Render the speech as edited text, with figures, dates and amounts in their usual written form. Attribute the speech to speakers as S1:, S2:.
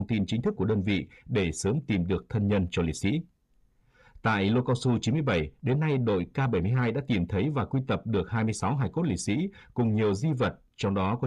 S1: thông tin chính thức của đơn vị để sớm tìm được thân nhân cho liệt sĩ. Tại lô cao su 97, đến nay đội K72 đã tìm thấy và quy tập được 26 hài cốt liệt sĩ cùng nhiều di vật, trong đó có